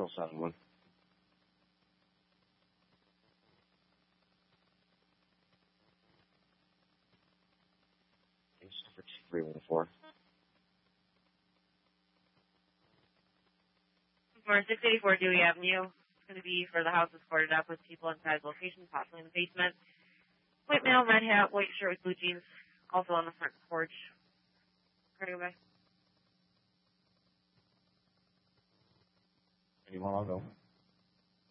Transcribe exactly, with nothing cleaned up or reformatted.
Control seven one. Thanks for two three one four. For six eighty-four Dewey Avenue, it's going to be for the house is boarded up with people inside the location, possibly in the basement. White male, red hat, white shirt with blue jeans, also on the front porch. Ready to go back? Anyone, I'll go.